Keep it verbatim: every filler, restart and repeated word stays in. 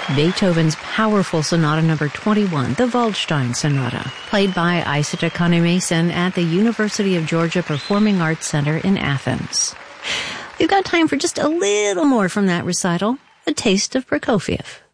Beethoven's powerful Sonata number twenty-one, the Waldstein Sonata, played by Isata Kane-Mason at the University of Georgia Performing Arts Center in Athens. We've got time for just a little more from that recital, a taste of Prokofiev.